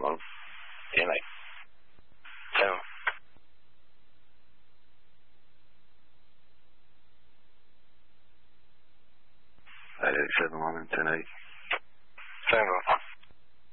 mano. Tem aí. Tem. Area 711, 10-8. Tango.